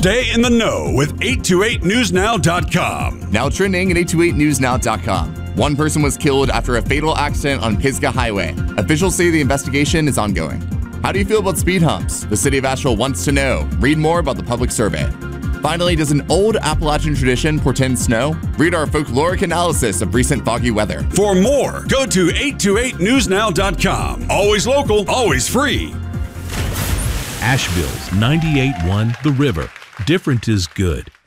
Stay in the know with 828newsnow.com. Now trending at 828newsnow.com. One person was killed after a fatal accident on Pisgah Highway. Officials say the investigation is ongoing. How do you feel about speed humps? The city of Asheville wants to know. Read more about the public survey. Finally, does an old Appalachian tradition portend snow? Read our folkloric analysis of recent foggy weather. For more, go to 828newsnow.com. Always local, always free. Asheville's 98.1 The River. Different is good.